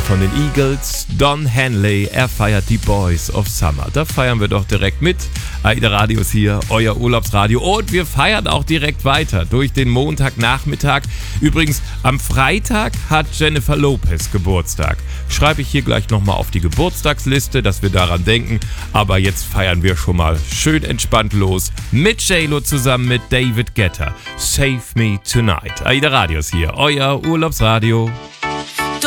von den Eagles, Don Henley, er feiert die Boys of Summer. Da feiern wir doch direkt mit. AIDA Radio ist hier, euer Urlaubsradio. Und wir feiern auch direkt weiter durch den Montagnachmittag. Übrigens, am Freitag hat Jennifer Lopez Geburtstag. Schreibe ich hier gleich nochmal auf die Geburtstagsliste, dass wir daran denken. Aber jetzt feiern wir schon mal schön entspannt los mit J-Lo zusammen mit David Guetta. Save Me Tonight. AIDA Radio ist hier, euer Urlaubsradio.